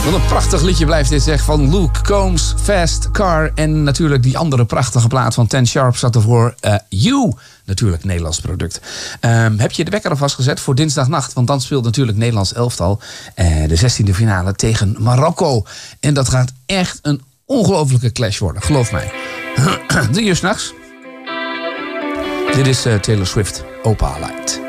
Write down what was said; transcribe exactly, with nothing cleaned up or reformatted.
Wat een prachtig liedje blijft dit, zeg, van Luke Combs, Fast Car. En natuurlijk die andere prachtige plaat van Ten Sharp zat ervoor. Uh, You, natuurlijk Nederlands product. Um, heb je de wekker alvast gezet voor dinsdagnacht? Want dan speelt natuurlijk Nederlands elftal uh, de zestiende finale tegen Marokko. En dat gaat echt een ongelofelijke clash worden, geloof mij. Drie uur s'nachts. Dit is uh, Taylor Swift, Opalite.